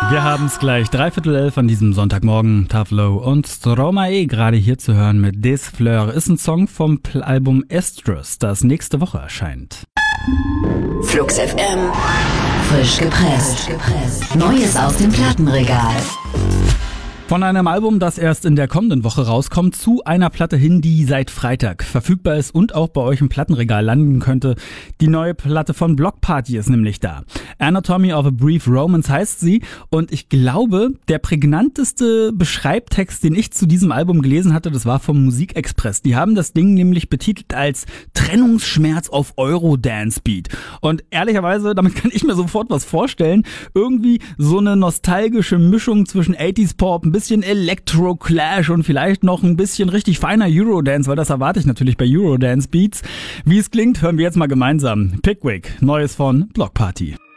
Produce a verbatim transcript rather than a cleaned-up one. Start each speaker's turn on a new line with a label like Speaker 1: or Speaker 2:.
Speaker 1: Wir haben es gleich dreiviertel elf an diesem Sonntagmorgen. Taflo und Stromae gerade hier zu hören mit Des Fleurs ist ein Song vom Album Estrus, das nächste Woche erscheint.
Speaker 2: Flux F M. Frisch gepresst. Neues aus dem Plattenregal.
Speaker 1: Von einem Album, das erst in der kommenden Woche rauskommt, zu einer Platte hin, die seit Freitag verfügbar ist und auch bei euch im Plattenregal landen könnte. Die neue Platte von Bloc Party ist nämlich da. Anatomy of a Brief Romance heißt sie und ich glaube, der prägnanteste Beschreibtext, den ich zu diesem Album gelesen hatte, das war vom Musikexpress. Die haben das Ding nämlich betitelt als Trennungsschmerz auf Eurodance-Beat. Und ehrlicherweise, damit kann ich mir sofort was vorstellen, irgendwie so eine nostalgische Mischung zwischen achtziger Pop, ein bisschen Electro-Clash und vielleicht noch ein bisschen richtig feiner Eurodance, weil das erwarte ich natürlich bei Eurodance-Beats. Wie es klingt, hören wir jetzt mal gemeinsam. Pickwick, Neues von Bloc Party.